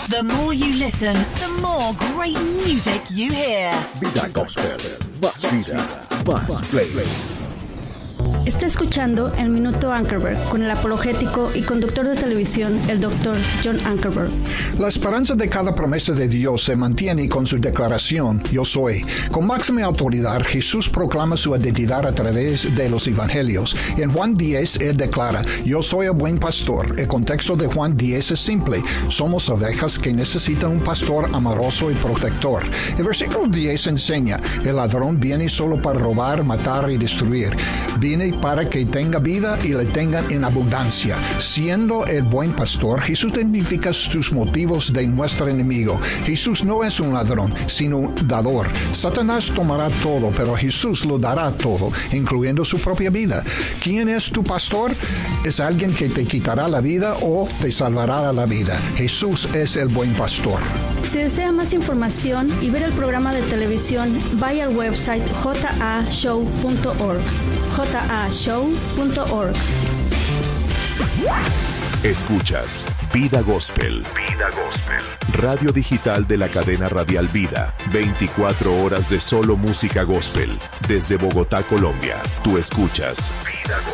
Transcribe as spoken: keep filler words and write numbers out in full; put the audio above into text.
The more you listen, the more great music you hear. Vida Gospel. Más vida, más play. Está escuchando El Minuto Ankerberg con el apologético y conductor de televisión, el doctor John Ankerberg. La esperanza de cada promesa de Dios se mantiene con su declaración, yo soy. Con máxima autoridad, Jesús proclama su identidad a través de los evangelios. En Juan diez, él declara, yo soy el buen pastor. El contexto de Juan diez es simple. Somos ovejas que necesitan un pastor amoroso y protector. El versículo diez enseña, el ladrón viene solo para robar, matar y destruir. Viene para que tenga vida y le tengan en abundancia. Siendo el buen pastor, Jesús identifica sus motivos de nuestro enemigo. Jesús no es un ladrón, sino un dador. Satanás tomará todo, pero Jesús lo dará todo, incluyendo su propia vida. ¿Quién es tu pastor? Es alguien que te quitará la vida o te salvará la vida. Jesús es el buen pastor. Si desea más información y ver el programa de televisión, vaya al website j a show punto org. j a show punto org. Escuchas Vida Gospel. Vida Gospel. Radio digital de la cadena radial Vida. veinticuatro horas de solo música gospel. Desde Bogotá, Colombia. Tú escuchas Vida Gospel.